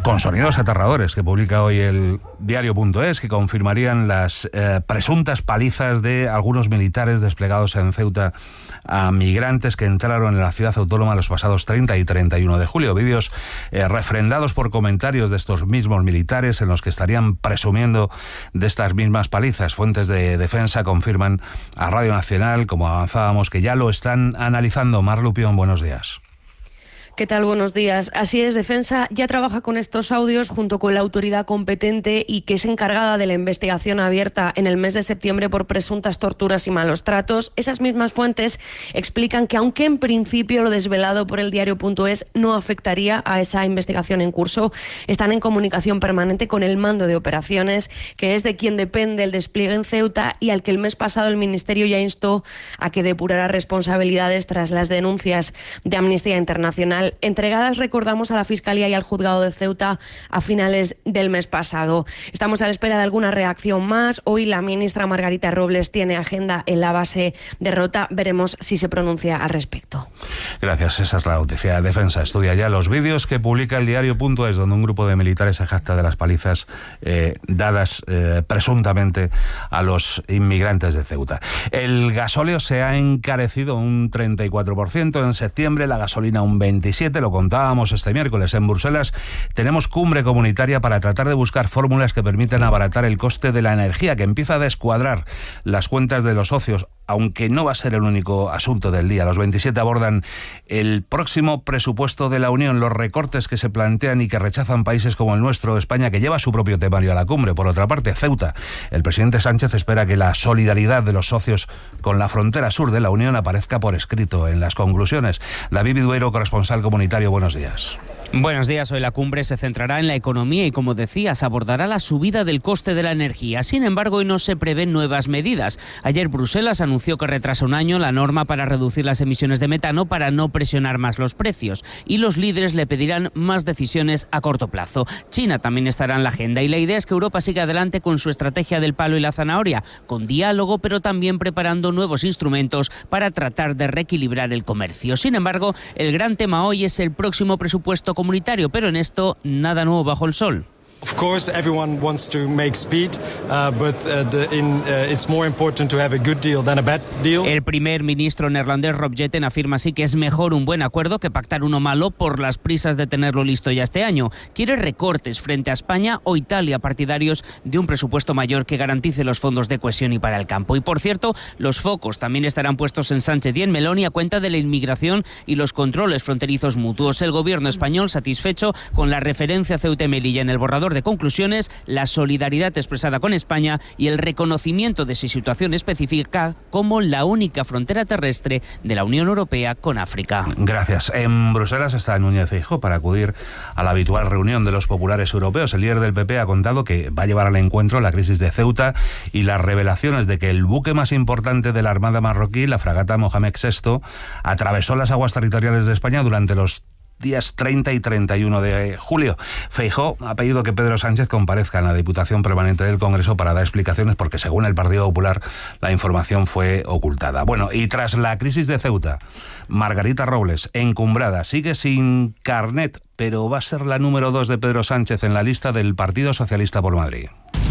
S1: con sonidos aterradores que publica hoy el diario.es, que confirmarían las eh, presuntas palizas de algunos militares desplegados en Ceuta a migrantes que entraron en la ciudad autónoma los pasados treinta y treinta y uno de julio. Vídeos eh, refrendados por comentarios de estos mismos militares en los que estarían presumiendo de estas mismas palizas. Fuentes de defensa confirman a Radio Nacional, como avanzábamos, que ya lo están analizando. Mar Lupión, buenos días.
S6: ¿Qué tal? Buenos días. Así es, Defensa ya trabaja con estos audios junto con la autoridad competente y que es encargada de la investigación abierta en el mes de septiembre por presuntas torturas y malos tratos. Esas mismas fuentes explican que aunque en principio lo desvelado por el diario.es no afectaría a esa investigación en curso, están en comunicación permanente con el mando de operaciones, que es de quien depende el despliegue en Ceuta y al que el mes pasado el Ministerio ya instó a que depurara responsabilidades tras las denuncias de Amnistía Internacional entregadas, recordamos, a la Fiscalía y al Juzgado de Ceuta a finales del mes pasado. Estamos a la espera de alguna reacción más. Hoy la ministra Margarita Robles tiene agenda en la base de Rota. Veremos si se pronuncia al respecto.
S1: Gracias, esa es la noticia de Defensa. Estudia ya los vídeos que publica el diario.es, donde un grupo de militares se jacta de las palizas eh, dadas eh, presuntamente a los inmigrantes de Ceuta. El gasóleo se ha encarecido un treinta y cuatro por ciento en septiembre, la gasolina un veintisiete por ciento. Lo contábamos este miércoles. En Bruselas tenemos cumbre comunitaria para tratar de buscar fórmulas que permitan abaratar el coste de la energía, que empieza a descuadrar las cuentas de los socios, aunque no va a ser el único asunto del día. Los veintisiete abordan el próximo presupuesto de la Unión, los recortes que se plantean y que rechazan países como el nuestro, España, que lleva su propio temario a la cumbre. Por otra parte, Ceuta. El presidente Sánchez espera que la solidaridad de los socios con la frontera sur de la Unión aparezca por escrito en las conclusiones. David Viduero, corresponsal comunitario, buenos días.
S7: Buenos días. Hoy la cumbre se centrará en la economía y, como decías, abordará la subida del coste de la energía. Sin embargo, hoy no se prevén nuevas medidas. Ayer Bruselas anunció que retrasa un año la norma para reducir las emisiones de metano para no presionar más los precios. Y los líderes le pedirán más decisiones a corto plazo. China también estará en la agenda y la idea es que Europa siga adelante con su estrategia del palo y la zanahoria, con diálogo, pero también preparando nuevos instrumentos para tratar de reequilibrar el comercio. Sin embargo, el gran tema hoy es el próximo presupuesto comunitario, pero en esto nada nuevo bajo el sol.
S8: Of course, everyone wants to make speed, uh, but uh, the, in, uh, it's more important to have a good deal than a bad deal.
S7: El primer ministro neerlandés Rob Jetten afirma así que es mejor un buen acuerdo que pactar uno malo por las prisas de tenerlo listo ya este año. Quiere recortes frente a España o Italia, partidarios de un presupuesto mayor que garantice los fondos de cohesión y para el campo. Y por cierto, los focos también estarán puestos en Sánchez y en Meloni a cuenta de la inmigración y los controles fronterizos mutuos. El gobierno español satisfecho con la referencia a Ceuta y Melilla en el borrador de conclusiones, la solidaridad expresada con España y el reconocimiento de su situación específica como la única frontera terrestre de la Unión Europea con África.
S1: Gracias. En Bruselas está Núñez Feijóo para acudir a la habitual reunión de los populares europeos. El líder del P P ha contado que va a llevar al encuentro la crisis de Ceuta y las revelaciones de que el buque más importante de la Armada marroquí, la fragata Mohamed sexto, atravesó las aguas territoriales de España durante los días treinta y treinta y uno de julio. Feijóo ha pedido que Pedro Sánchez comparezca en la Diputación Permanente del Congreso para dar explicaciones porque, según el Partido Popular, la información fue ocultada. Bueno, y tras la crisis de Ceuta, Margarita Robles, encumbrada, sigue sin carnet, pero va a ser la número dos de Pedro Sánchez en la lista del Partido Socialista por Madrid.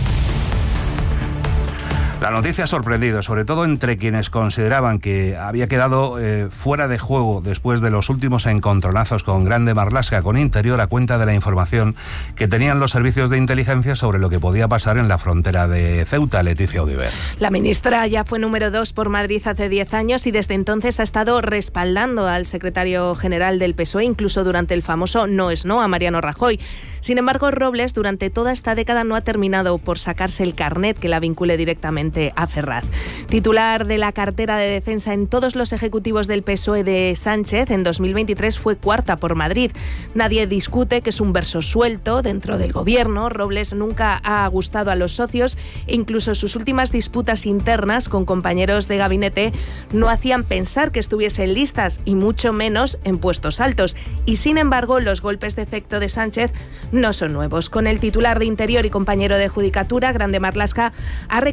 S1: La noticia ha sorprendido, sobre todo entre quienes consideraban que había quedado eh, fuera de juego después de los últimos encontronazos con Grande Marlaska, con Interior, a cuenta de la información que tenían los servicios de inteligencia sobre lo que podía pasar en la frontera de Ceuta. Leticia Audiver.
S24: La ministra ya fue número dos por Madrid hace diez años y desde entonces ha estado respaldando al secretario general del P S O E, incluso durante el famoso no es no a Mariano Rajoy. Sin embargo, Robles durante toda esta década no ha terminado por sacarse el carnet que la vincule directamente a Ferraz. Titular de la cartera de defensa en todos los ejecutivos del P S O E de Sánchez, en dos mil veintitrés fue cuarta por Madrid. Nadie discute que es un verso suelto dentro del gobierno. Robles nunca ha gustado a los socios e incluso sus últimas disputas internas con compañeros de gabinete no hacían pensar que estuviesen listas y mucho menos en puestos altos. Y sin embargo, los golpes de efecto de Sánchez no son nuevos. Con el titular de Interior y compañero de Judicatura, Grande Marlaska, ha reconducido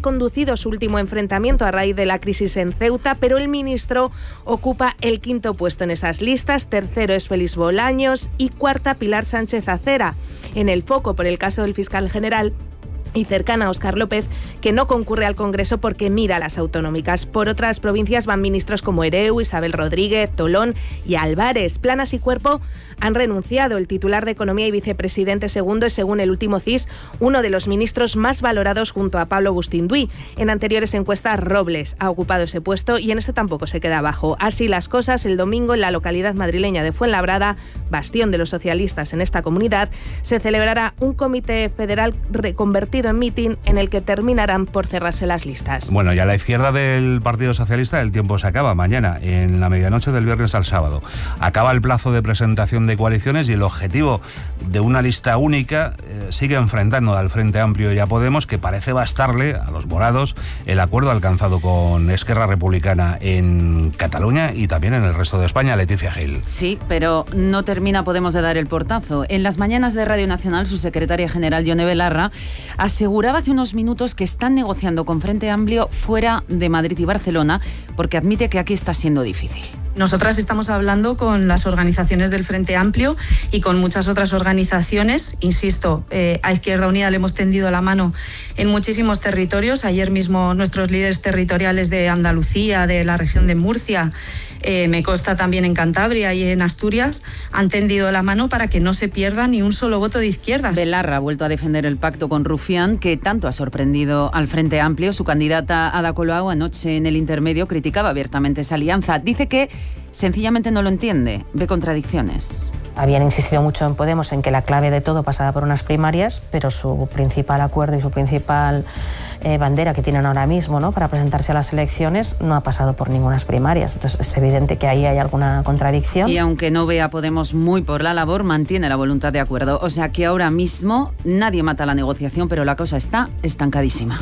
S24: vencido su último enfrentamiento a raíz de la crisis en Ceuta, pero el ministro ocupa el quinto puesto en esas listas. Tercero es Félix Bolaños y cuarta Pilar Sánchez Acera. En el foco por el caso del fiscal general y cercana a Óscar López, que no concurre al Congreso porque mira las autonómicas. Por otras provincias van ministros como Ereu, Isabel Rodríguez, Tolón y Álvarez. Planas y Cuerpo han renunciado. El titular de Economía y vicepresidente segundo es, según el último C I S, uno de los ministros más valorados junto a Pablo Bustinduy. En anteriores encuestas, Robles ha ocupado ese puesto y en este tampoco se queda abajo. Así las cosas, el domingo en la localidad madrileña de Fuenlabrada, bastión de los socialistas en esta comunidad, se celebrará un comité federal reconvertido en mitin en el que terminarán por cerrarse las listas.
S1: Bueno, y a la izquierda del Partido Socialista el tiempo se acaba mañana, en la medianoche del viernes al sábado. Acaba el plazo de presentación de coaliciones y el objetivo de una lista única eh, sigue enfrentando al Frente Amplio y a Podemos, que parece bastarle a los morados el acuerdo alcanzado con Esquerra Republicana en Cataluña y también en el resto de España. Leticia Gil.
S9: Sí, pero no termina Podemos de dar el portazo. En las mañanas de Radio Nacional, su secretaria general, Yone Belarra, aseguraba hace unos minutos que están negociando con Frente Amplio fuera de Madrid y Barcelona, porque admite que aquí está siendo difícil.
S11: Nosotras estamos hablando con las organizaciones del Frente Amplio y con muchas otras organizaciones. Insisto, eh, a Izquierda Unida le hemos tendido la mano en muchísimos territorios. Ayer mismo nuestros líderes territoriales de Andalucía, de la región de Murcia, eh, me consta también en Cantabria y en Asturias, han tendido la mano para que no se pierda ni un solo voto de izquierdas.
S9: Belarra ha vuelto a defender el pacto con Rufián, que tanto ha sorprendido al Frente Amplio. Su candidata Ada Colau anoche en el intermedio criticaba abiertamente esa alianza. Dice que sencillamente no lo entiende, ve contradicciones.
S12: Habían insistido mucho en Podemos en que la clave de todo pasaba por unas primarias, pero su principal acuerdo y su principal eh, bandera que tienen ahora mismo, ¿no?, para presentarse a las elecciones no ha pasado por ningunas primarias. Entonces es evidente que ahí hay alguna contradicción.
S9: Y aunque no ve a Podemos muy por la labor, mantiene la voluntad de acuerdo. O sea que ahora mismo nadie mata la negociación, pero la cosa está estancadísima.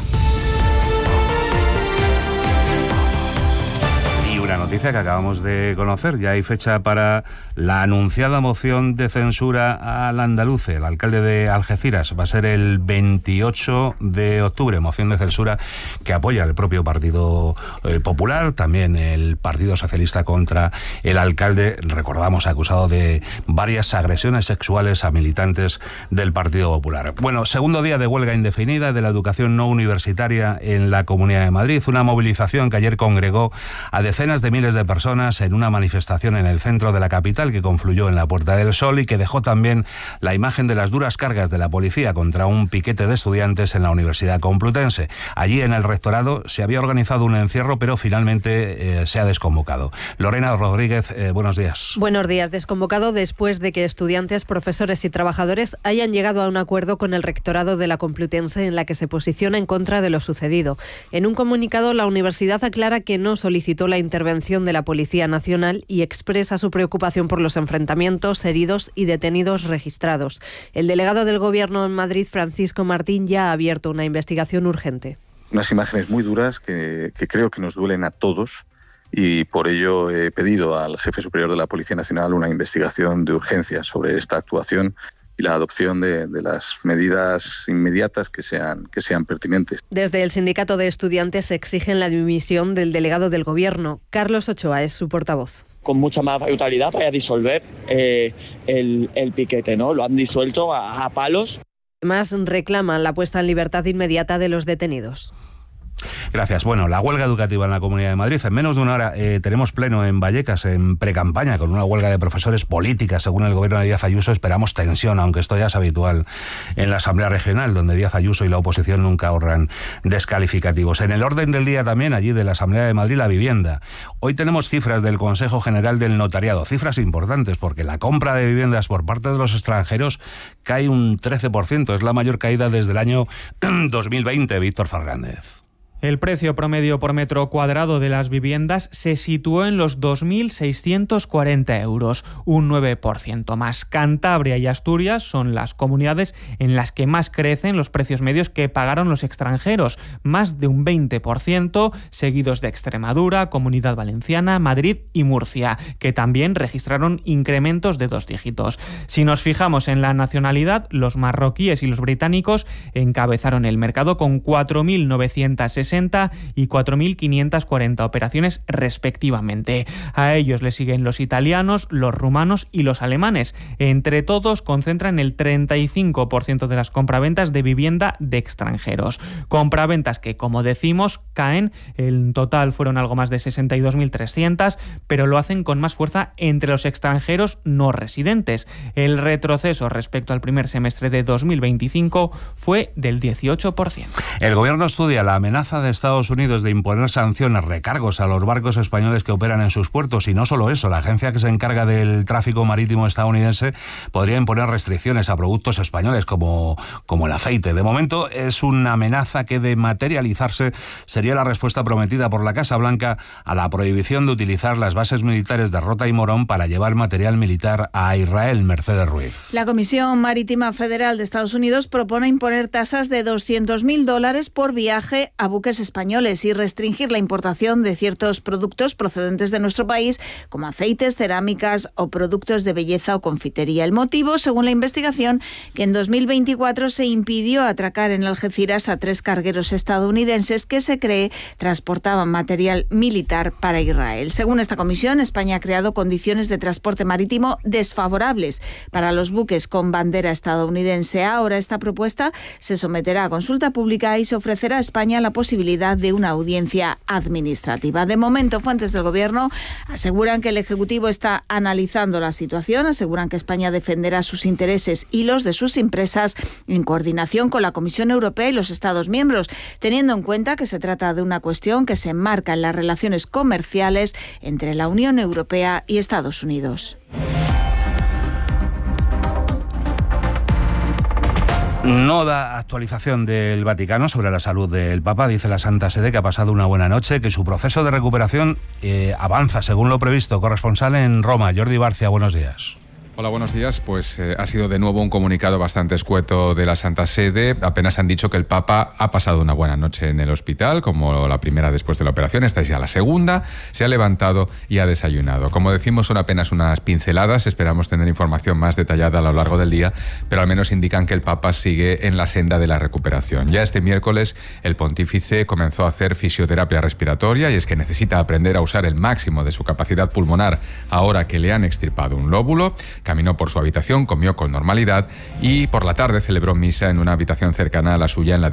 S1: La noticia que acabamos de conocer, ya hay fecha para la anunciada moción de censura al andaluce, el alcalde de Algeciras. Va a ser el veintiocho de octubre, moción de censura que apoya el propio Partido eh, Popular, también el Partido Socialista contra el alcalde, recordamos, acusado de varias agresiones sexuales a militantes del Partido Popular. Bueno, segundo día de huelga indefinida de la educación no universitaria en la Comunidad de Madrid, una movilización que ayer congregó a decenas de miles de personas en una manifestación en el centro de la capital que confluyó en la Puerta del Sol y que dejó también la imagen de las duras cargas de la policía contra un piquete de estudiantes en la Universidad Complutense. Allí en el rectorado se había organizado un encierro, pero finalmente eh, se ha desconvocado. Lorena Rodríguez, eh, buenos días.
S14: Buenos días. Desconvocado después de que estudiantes, profesores y trabajadores hayan llegado a un acuerdo con el rectorado de la Complutense en la que se posiciona en contra de lo sucedido. En un comunicado, la universidad aclara que no solicitó la intervención de la Policía Nacional y expresa su preocupación por los enfrentamientos, heridos y detenidos registrados. El delegado del Gobierno en Madrid, Francisco Martín, ya ha abierto una investigación urgente.
S25: Unas imágenes muy duras que, que creo que nos duelen a todos y por ello he pedido al jefe superior de la Policía Nacional una investigación de urgencia sobre esta actuación y la adopción de, de las medidas inmediatas que sean, que sean pertinentes.
S14: Desde el Sindicato de Estudiantes exigen la dimisión del delegado del Gobierno. Carlos Ochoa es su portavoz.
S26: Con mucha más brutalidad para disolver eh, el, el piquete, ¿no? Lo han disuelto a, a palos.
S14: Además, reclaman la puesta en libertad inmediata de los detenidos.
S1: Gracias. Bueno, la huelga educativa en la Comunidad de Madrid. En menos de una hora eh, tenemos pleno en Vallecas, en precampaña, con una huelga de profesores política, según el gobierno de Díaz Ayuso. Esperamos tensión, aunque esto ya es habitual en la Asamblea Regional, donde Díaz Ayuso y la oposición nunca ahorran descalificativos. En el orden del día también, allí de la Asamblea de Madrid, la vivienda. Hoy tenemos cifras del Consejo General del Notariado, cifras importantes, porque la compra de viviendas por parte de los extranjeros cae un trece por ciento. Es la mayor caída desde el año dos mil veinte. Víctor Fernández.
S27: El precio promedio por metro cuadrado de las viviendas se situó en los dos mil seiscientos cuarenta euros, un nueve por ciento más. Cantabria y Asturias son las comunidades en las que más crecen los precios medios que pagaron los extranjeros, más de un veinte por ciento, seguidos de Extremadura, Comunidad Valenciana, Madrid y Murcia, que también registraron incrementos de dos dígitos. Si nos fijamos en la nacionalidad, los marroquíes y los británicos encabezaron el mercado con cuatro mil novecientos sesenta sesenta y cuatro mil quinientas cuarenta operaciones respectivamente. A ellos le siguen los italianos, los rumanos y los alemanes. Entre todos concentran el treinta y cinco por ciento de las compraventas de vivienda de extranjeros. Compraventas que, como decimos, caen. En total fueron algo más de sesenta y dos mil trescientas, pero lo hacen con más fuerza entre los extranjeros no residentes. El retroceso respecto al primer semestre de dos mil veinticinco fue del dieciocho por ciento.
S1: El gobierno estudia la amenaza de Estados Unidos de imponer sanciones, recargos a los barcos españoles que operan en sus puertos. Y no solo eso, la agencia que se encarga del tráfico marítimo estadounidense podría imponer restricciones a productos españoles como, como el aceite. De momento es una amenaza que, de materializarse, sería la respuesta prometida por la Casa Blanca a la prohibición de utilizar las bases militares de Rota y Morón para llevar material militar a Israel. Mercedes Ruiz.
S15: La Comisión Marítima Federal de Estados Unidos propone imponer tasas de doscientos mil dólares por viaje a buques españoles y restringir la importación de ciertos productos procedentes de nuestro país, como aceites, cerámicas o productos de belleza o confitería. El motivo, según la investigación, que en dos mil veinticuatro se impidió atracar en Algeciras a tres cargueros estadounidenses que se cree transportaban material militar para Israel. Según esta comisión, España ha creado condiciones de transporte marítimo desfavorables para los buques con bandera estadounidense. Ahora esta propuesta se someterá a consulta pública y se ofrecerá a España la posibilidad de una audiencia administrativa. De momento, fuentes del Gobierno aseguran que el Ejecutivo está analizando la situación, aseguran que España defenderá sus intereses y los de sus empresas en coordinación con la Comisión Europea y los Estados miembros, teniendo en cuenta que se trata de una cuestión que se enmarca en las relaciones comerciales entre la Unión Europea y Estados Unidos.
S1: No da actualización del Vaticano sobre la salud del Papa. Dice la Santa Sede que ha pasado una buena noche, que su proceso de recuperación eh, avanza según lo previsto. Corresponsal en Roma, Jordi Barcia, buenos días.
S16: Hola, buenos días. Pues eh, ha sido de nuevo un comunicado bastante escueto de la Santa Sede. Apenas han dicho que el Papa ha pasado una buena noche en el hospital, como la primera después de la operación. Esta es ya la segunda. Se ha levantado y ha desayunado. Como decimos, son apenas unas pinceladas. Esperamos tener información más detallada a lo largo del día, pero al menos indican que el Papa sigue en la senda de la recuperación. Ya este miércoles el pontífice comenzó a hacer fisioterapia respiratoria, y es que necesita aprender a usar el máximo de su capacidad pulmonar ahora que le han extirpado un lóbulo. Caminó por su habitación, comió con normalidad y por la tarde celebró misa en una habitación cercana a la suya en la